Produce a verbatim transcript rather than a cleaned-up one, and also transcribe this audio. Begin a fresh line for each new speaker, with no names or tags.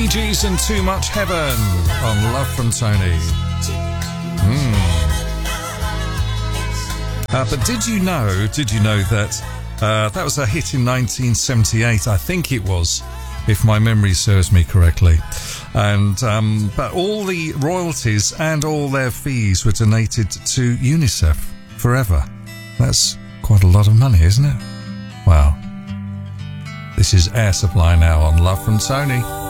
Bee Gees and Too Much Heaven on Love from Tony. Mm. Uh, but did you know, did you know that uh, that was a hit in nineteen seventy-eight, I think it was, if my memory serves me correctly. And um, but all the royalties and all their fees were donated to UNICEF forever. That's quite a lot of money, isn't it? Wow. This is Air Supply now on Love from Tony.